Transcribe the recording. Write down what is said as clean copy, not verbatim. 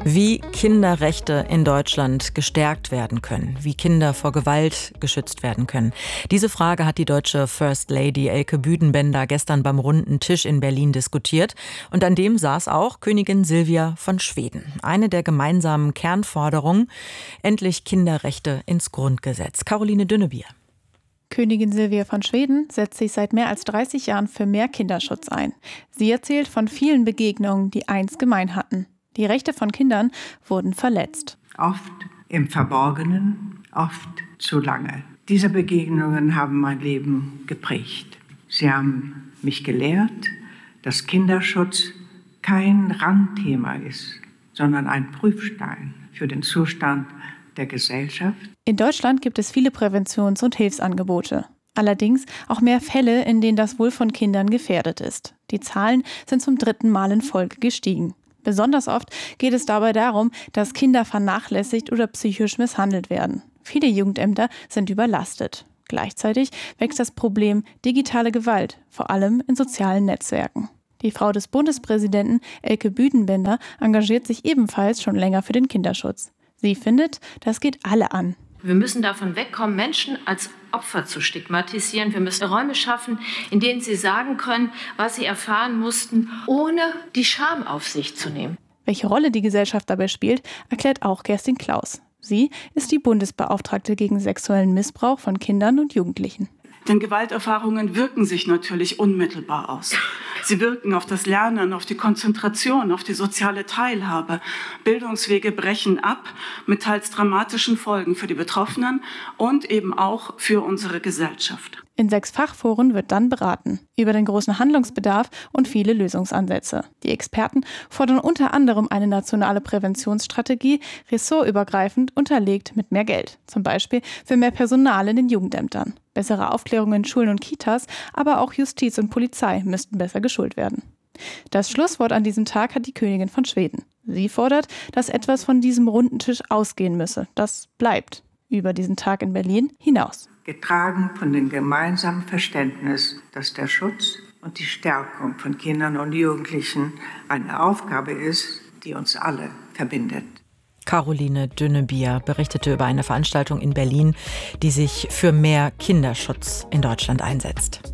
Wie Kinderrechte in Deutschland gestärkt werden können, wie Kinder vor Gewalt geschützt werden können. Diese Frage hat die deutsche First Lady Elke Büdenbender gestern beim runden Tisch in Berlin diskutiert. Und an dem saß auch Königin Silvia von Schweden. Eine der gemeinsamen Kernforderungen: endlich Kinderrechte ins Grundgesetz. Caroline Dünnebier. Königin Silvia von Schweden setzt sich seit mehr als 30 Jahren für mehr Kinderschutz ein. Sie erzählt von vielen Begegnungen, die eins gemein hatten: Die Rechte von Kindern wurden verletzt. Oft im Verborgenen, oft zu lange. Diese Begegnungen haben mein Leben geprägt. Sie haben mich gelehrt, dass Kinderschutz kein Randthema ist, sondern ein Prüfstein für den Zustand der Gesellschaft. In Deutschland gibt es viele Präventions- und Hilfsangebote. Allerdings auch mehr Fälle, in denen das Wohl von Kindern gefährdet ist. Die Zahlen sind zum 3. Mal in Folge gestiegen. Besonders oft geht es dabei darum, dass Kinder vernachlässigt oder psychisch misshandelt werden. Viele Jugendämter sind überlastet. Gleichzeitig wächst das Problem digitale Gewalt, vor allem in sozialen Netzwerken. Die Frau des Bundespräsidenten, Elke Büdenbender, engagiert sich ebenfalls schon länger für den Kinderschutz. Sie findet, das geht alle an. Wir müssen davon wegkommen, Menschen als Opfer zu stigmatisieren. Wir müssen Räume schaffen, in denen sie sagen können, was sie erfahren mussten, ohne die Scham auf sich zu nehmen. Welche Rolle die Gesellschaft dabei spielt, erklärt auch Kerstin Klaus. Sie ist die Bundesbeauftragte gegen sexuellen Missbrauch von Kindern und Jugendlichen. Denn Gewalterfahrungen wirken sich natürlich unmittelbar aus. Sie wirken auf das Lernen, auf die Konzentration, auf die soziale Teilhabe. Bildungswege brechen ab mit teils dramatischen Folgen für die Betroffenen und eben auch für unsere Gesellschaft. In 6 Fachforen wird dann beraten über den großen Handlungsbedarf und viele Lösungsansätze. Die Experten fordern unter anderem eine nationale Präventionsstrategie, ressortübergreifend unterlegt mit mehr Geld. Zum Beispiel für mehr Personal in den Jugendämtern. Bessere Aufklärung in Schulen und Kitas, aber auch Justiz und Polizei müssten besser geschult werden. Das Schlusswort an diesem Tag hat die Königin von Schweden. Sie fordert, dass etwas von diesem runden Tisch ausgehen müsse. Das bleibt über diesen Tag in Berlin hinaus. Getragen von dem gemeinsamen Verständnis, dass der Schutz und die Stärkung von Kindern und Jugendlichen eine Aufgabe ist, die uns alle verbindet. Caroline Dünnebier berichtete über eine Veranstaltung in Berlin, die sich für mehr Kinderschutz in Deutschland einsetzt.